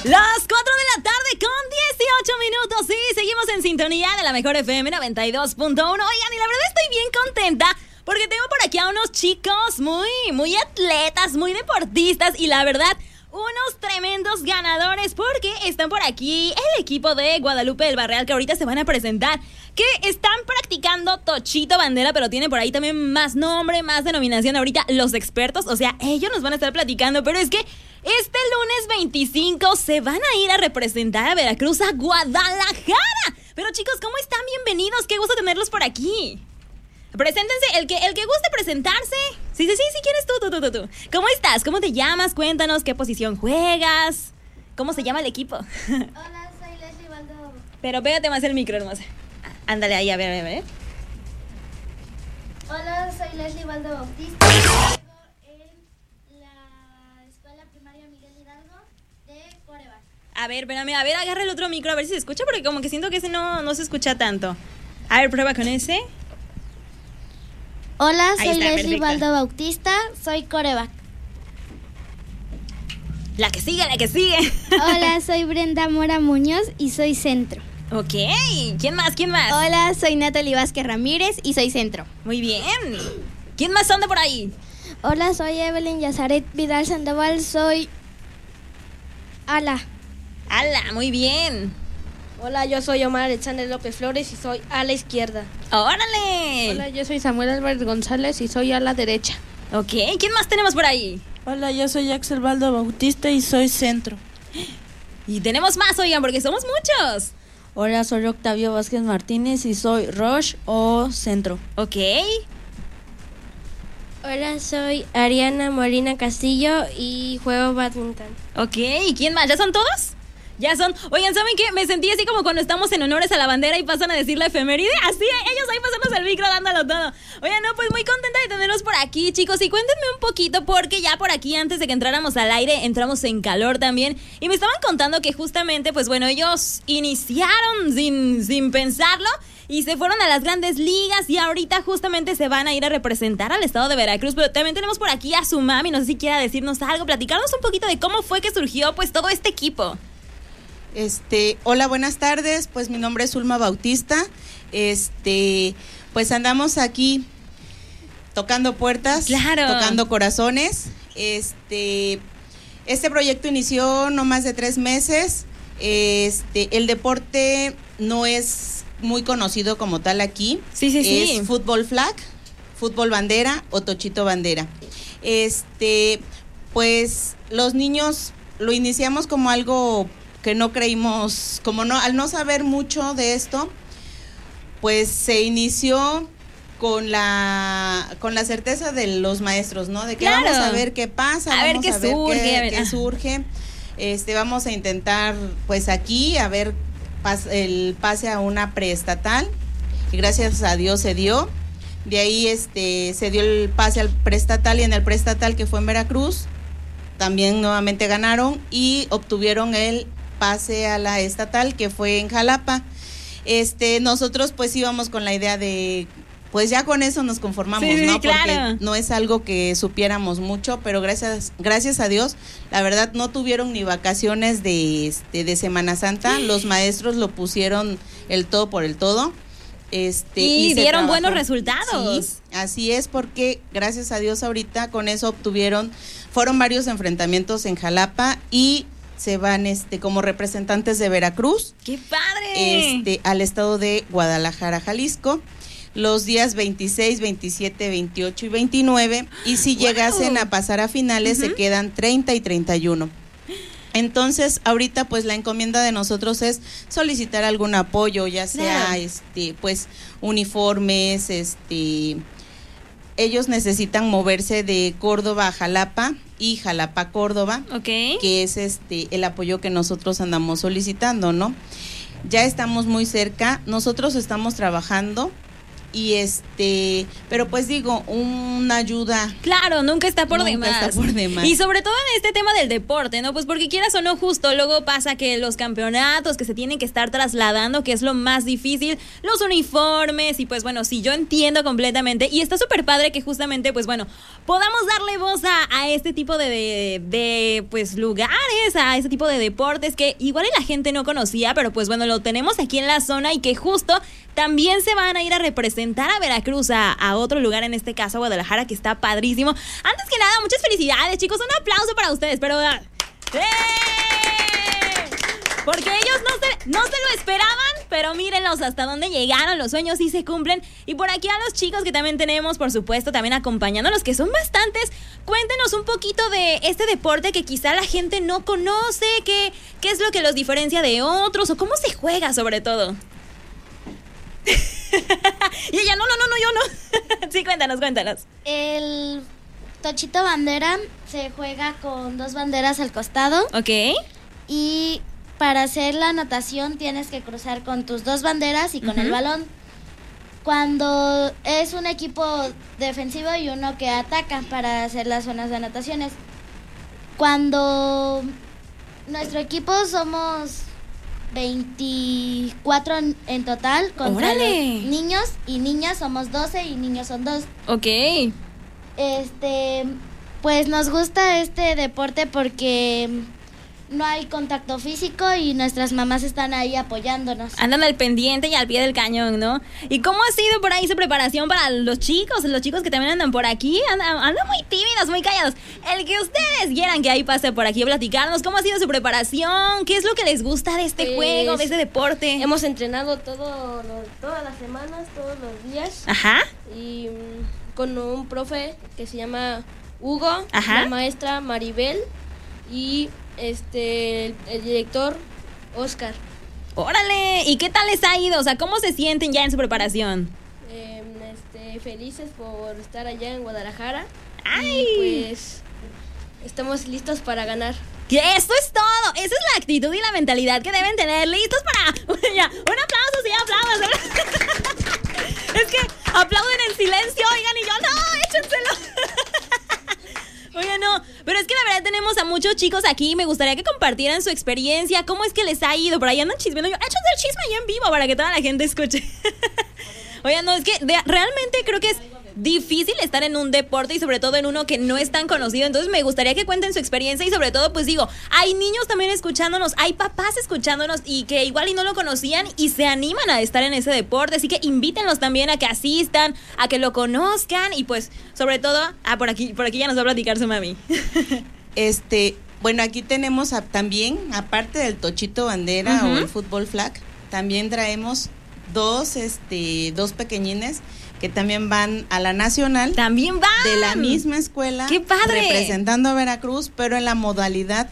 Las 4 de la tarde con 18 minutos. Sí, seguimos en sintonía de la mejor FM 92.1. Oigan, y la verdad estoy bien contenta porque tengo por aquí a unos chicos muy atletas, muy deportistas y la verdad, unos tremendos ganadores porque están por aquí el equipo de Guadalupe del Barreal que ahorita se van a presentar, que están practicando Tochito Bandera, pero tienen por ahí también más nombre, más denominación ahorita los expertos, o sea, ellos nos van a estar platicando, pero es que este lunes 25 se van a ir a representar a Veracruz, a Guadalajara. Pero chicos, ¿cómo están? Bienvenidos, qué gusto tenerlos por aquí. Preséntense, el que guste presentarse. Sí, ¿quieres tú? ¿Cómo estás? ¿Cómo te llamas? Cuéntanos qué posición juegas. ¿Cómo se llama el equipo? Hola, soy Leslie Baldo. Pero pégate más el micro, hermosa. Ándale ahí, a ver. Hola, soy Leslie Baldo Bautista. En la escuela primaria Miguel Hidalgo de Corebac. A ver, espérame, agarra el otro micro a ver si se escucha, porque como que siento que ese no se escucha tanto. A ver, prueba con ese. Hola, Ahí soy está, Leslie perfecto. Baldo Bautista, soy Corebac. La que sigue. Hola, soy Brenda Mora Muñoz y soy centro. Ok, ¿quién más? Hola, soy Natalie Vázquez Ramírez y soy centro. Muy bien. ¿Quién más anda por ahí? Hola, soy Evelyn Yazaret Vidal Sandoval, soy ala. ¡Hala! Muy bien. Hola, yo soy Omar Alexander López Flores y soy ala izquierda. ¡Órale! Hola, yo soy Samuel Álvarez González y soy ala derecha. Ok, ¿quién más tenemos por ahí? Hola, yo soy Axel Baldo Bautista y soy centro. Y tenemos más, oigan, porque somos muchos. Hola, soy Octavio Vázquez Martínez y soy Roche o centro. Ok. Hola, soy Ariana Molina Castillo y juego badminton. Ok, ¿y quién más? ¿Ya son todos? Ya son. Oigan, ¿saben qué? Me sentí así como cuando estamos en honores a la bandera y pasan a decir la efeméride. Así, ellos ahí pasamos el micro dándolo todo. Oigan, no, pues muy contenta de tenerlos por aquí, chicos. Y cuéntenme un poquito, porque ya por aquí, antes de que entráramos al aire, entramos en calor también. Y me estaban contando que justamente, pues bueno, ellos iniciaron sin pensarlo y se fueron a las grandes ligas y ahorita justamente se van a ir a representar al estado de Veracruz. Pero también tenemos por aquí a su mami, no sé si quiera decirnos algo, platicarnos un poquito de cómo fue que surgió pues todo este equipo. Hola, buenas tardes, pues mi nombre es Ulma Bautista, pues andamos aquí tocando puertas, claro, tocando corazones, este proyecto inició no más de 3 meses, el deporte no es muy conocido como tal aquí, sí. Es fútbol flag, fútbol bandera o tochito bandera, pues los niños lo iniciamos como algo que no creímos, al no saber mucho de esto, pues se inició con la certeza de los maestros, ¿no? De que claro, vamos a ver qué pasa, vamos a ver qué surge, vamos a intentar, pues aquí, a ver el pase a una preestatal, y gracias a Dios se dio. De ahí se dio el pase al preestatal, y en el preestatal que fue en Veracruz, también nuevamente ganaron y obtuvieron el pase a la estatal que fue en Jalapa. Nosotros pues íbamos con la idea de pues ya con eso nos conformamos, sí, ¿no? Claro. Porque no es algo que supiéramos mucho, pero gracias a Dios, la verdad no tuvieron ni vacaciones de Semana Santa, los maestros lo pusieron el todo por el todo. Y dieron buenos resultados. Sí, así es, porque gracias a Dios ahorita con eso fueron varios enfrentamientos en Jalapa y se van como representantes de Veracruz. ¡Qué padre! Al estado de Guadalajara, Jalisco, los días 26, 27, 28 y 29, y si llegasen a pasar a finales se quedan 30 y 31. Entonces, ahorita pues la encomienda de nosotros es solicitar algún apoyo, ya sea pues uniformes, ellos necesitan moverse de Córdoba a Jalapa y Jalapa a Córdoba, que es el apoyo que nosotros andamos solicitando, ¿no? Ya estamos muy cerca, nosotros estamos trabajando pero pues digo, una ayuda. Claro, nunca está por Nunca demás. está por demás. Y sobre todo en este tema del deporte, ¿no? Pues porque quieras o no, justo luego pasa que los campeonatos que se tienen que estar trasladando, que es lo más difícil, los uniformes, y pues bueno, sí, yo entiendo completamente. Y está súper padre que justamente, pues bueno, podamos darle voz a este tipo de pues lugares, a este tipo de deportes que igual y la gente no conocía, pero pues bueno, lo tenemos aquí en la zona y que justo también se van a ir a representar a Veracruz, a otro lugar, en este caso a Guadalajara, que está padrísimo. Antes que nada, muchas felicidades, chicos. Un aplauso para ustedes, pero porque ellos no se lo esperaban, pero mírenlos hasta dónde llegaron, los sueños sí se cumplen. Y por aquí a los chicos que también tenemos, por supuesto, también acompañándonos, que son bastantes. Cuéntenos un poquito de este deporte que quizá la gente no conoce, qué es lo que los diferencia de otros, o cómo se juega sobre todo. Y ella, no, yo no. Sí, cuéntanos. El tochito bandera se juega con 2 banderas al costado. Ok. Y para hacer la anotación tienes que cruzar con tus 2 banderas y con el balón. Cuando es un equipo defensivo y uno que ataca para hacer las zonas de anotaciones. Cuando nuestro equipo somos 24 en total, contra los niños y niñas somos 12 y niños son 2. Ok. Pues nos gusta este deporte porque no hay contacto físico y nuestras mamás están ahí apoyándonos. Andan al pendiente y al pie del cañón, ¿no? ¿Y cómo ha sido por ahí su preparación para los chicos que también andan por aquí? Andan muy tímidos, muy callados. El que ustedes quieran que ahí pase por aquí a platicarnos, ¿cómo ha sido su preparación? ¿Qué es lo que les gusta de este juego, de este deporte? Hemos entrenado todas las semanas, todos los días. Ajá. Y con un profe que se llama Hugo, Ajá. la maestra Maribel y el director Oscar. ¡Órale! ¿Y qué tal les ha ido? O sea, ¿cómo se sienten ya en su preparación? Felices por estar allá en Guadalajara. ¡Ay! Y pues estamos listos para ganar. ¡Que eso es todo! Esa es la actitud y la mentalidad que deben tener. ¿Listos para...? Ya, un aplauso, sí, aplausos. Es que aplauden en silencio, oigan, y yo, ¡no, échenselo! Oye, no, pero es que la verdad tenemos a muchos chicos aquí. Me gustaría que compartieran su experiencia. ¿Cómo es que les ha ido? Por ahí andan chismeando. Échense el chisme ahí en vivo para que toda la gente escuche. Oye, no, es que realmente creo que es difícil estar en un deporte y sobre todo en uno que no es tan conocido. Entonces me gustaría que cuenten su experiencia y sobre todo, pues digo, hay niños también escuchándonos, hay papás escuchándonos y que igual y no lo conocían y se animan a estar en ese deporte. Así que invítenlos también a que asistan, a que lo conozcan y pues sobre todo, por aquí ya nos va a platicar su mami. Bueno, aquí tenemos también, aparte del tochito bandera o el fútbol flag, también traemos dos pequeñines que también van a la nacional. ¡También van! De la misma escuela. ¡Qué padre! Representando a Veracruz, pero en la modalidad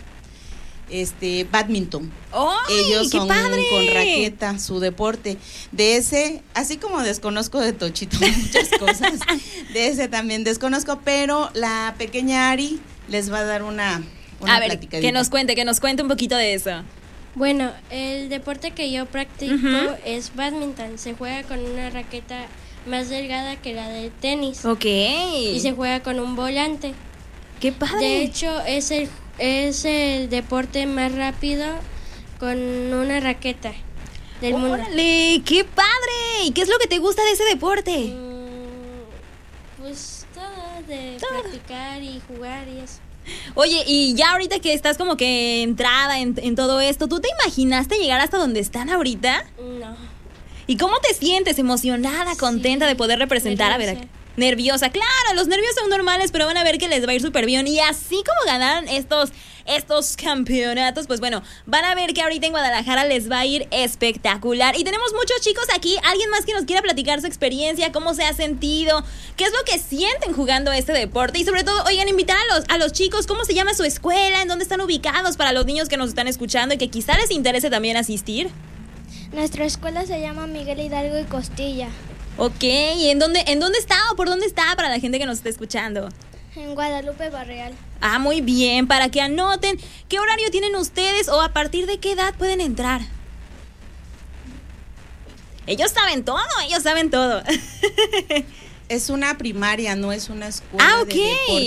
badminton. ¡Ay, ellos qué son padre! Con raqueta, su deporte. De ese, así como desconozco de tochito muchas cosas, de ese también desconozco, pero la pequeña Ari les va a dar una a ver, platicadita. que nos cuente un poquito de eso. Bueno, el deporte que yo practico es badminton. Se juega con una raqueta más delgada que la del tenis. Ok. Y se juega con un volante. ¡Qué padre! De hecho, es el deporte más rápido con una raqueta del mundo. ¡Órale! ¡Qué padre! ¿Y qué es lo que te gusta de ese deporte? Pues todo, de practicar y jugar y eso. Oye, y ya ahorita que estás como que entrada en todo esto, ¿tú te imaginaste llegar hasta donde están ahorita? No. ¿Y cómo te sientes? ¿Emocionada, contenta de poder representar a Veracruz? Nerviosa, claro, los nervios son normales, pero van a ver que les va a ir súper bien. Y así como ganaron estos campeonatos, pues bueno, van a ver que ahorita en Guadalajara les va a ir espectacular. Y tenemos muchos chicos aquí. ¿Alguien más que nos quiera platicar su experiencia? ¿Cómo se ha sentido? ¿Qué es lo que sienten jugando este deporte? Y sobre todo, oigan, invitar a los chicos, ¿cómo se llama su escuela? ¿En dónde están ubicados para los niños que nos están escuchando y que quizá les interese también asistir? Nuestra escuela se llama Miguel Hidalgo y Costilla. Ok, ¿y en dónde está o por dónde está para la gente que nos está escuchando? En Guadalupe Barreal. Ah, muy bien, para que anoten qué horario tienen ustedes o a partir de qué edad pueden entrar. Ellos saben todo, ellos saben todo. Es una primaria, no es una escuela Ah, ok. de deporte.